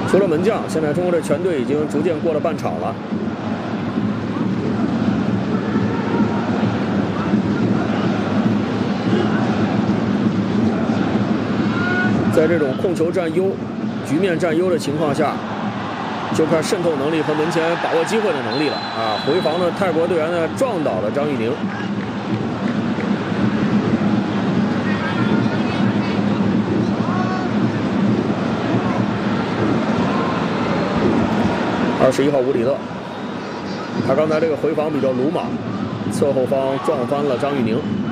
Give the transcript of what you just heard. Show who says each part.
Speaker 1: 除了门将，现在中国的全队已经逐渐过了半场了。在这种控球占优、局面占优的情况下，就看渗透能力和门前把握机会的能力了啊！回防的泰国队员呢撞倒了张玉宁。21号吴里乐，他刚才这个回防比较鲁莽，侧后方撞翻了张玉宁。